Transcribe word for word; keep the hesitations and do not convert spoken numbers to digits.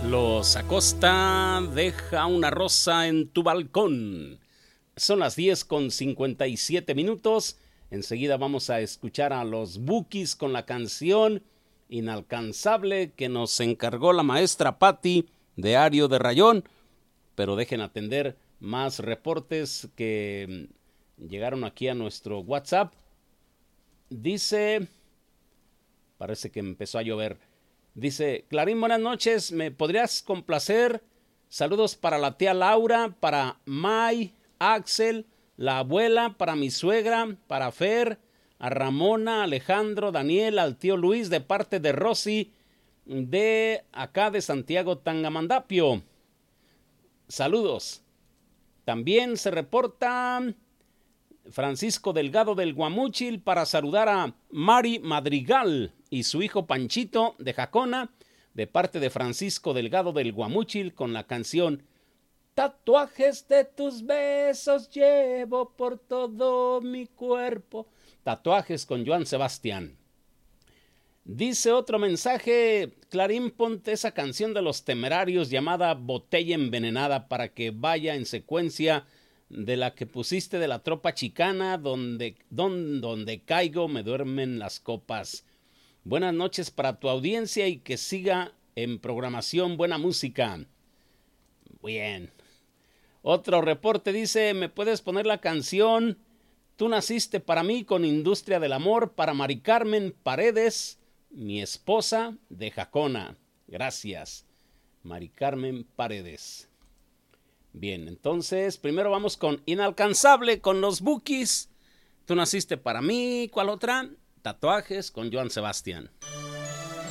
Los Acosta, deja una rosa en tu balcón. Son las diez con cincuenta y siete minutos. Enseguida vamos a escuchar a los Bukis con la canción Inalcanzable que nos encargó la maestra Patti de Ario de Rayón. Pero dejen atender más reportes que llegaron aquí a nuestro WhatsApp. Dice, parece que empezó a llover. Dice, Clarín, buenas noches, ¿me podrías complacer? Saludos para la tía Laura, para May, Axel, la abuela, para mi suegra, para Fer, a Ramona, Alejandro, Daniel, al tío Luis, de parte de Rosy, de acá de Santiago Tangamandapio. Saludos. También se reporta Francisco Delgado del Guamúchil para saludar a Mari Madrigal y su hijo Panchito de Jacona, de parte de Francisco Delgado del Guamúchil, con la canción Tatuajes de tus besos llevo por todo mi cuerpo. Tatuajes con Joan Sebastián. Dice otro mensaje, Clarín, ponte esa canción de Los Temerarios llamada Botella Envenenada para que vaya en secuencia de la que pusiste de la Tropa Chicana, donde, donde, donde caigo me duermen las copas. Buenas noches para tu audiencia y que siga en programación buena música. Bien. Otro reporte dice, ¿me puedes poner la canción Tú naciste para mí con Industria del Amor para Mari Carmen Paredes, mi esposa de Jacona? Gracias, Mari Carmen Paredes. Bien, entonces primero vamos con Inalcanzable con los Bukis. Tú naciste para mí, ¿cuál otra? Tatuajes con Joan Sebastián.